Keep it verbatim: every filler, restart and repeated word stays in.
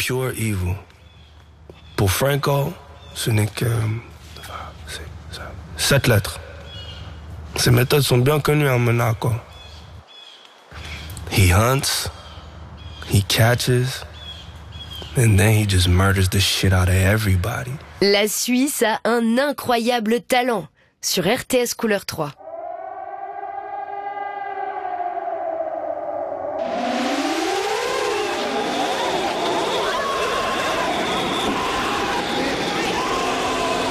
pure evil. Pour Franco, ce n'est que sept lettres. Ses méthodes sont bien connues en Monaco. He hunts, he catches, and then he just murders the shit out of everybody. La Suisse a un incroyable talent sur R T S Couleur trois.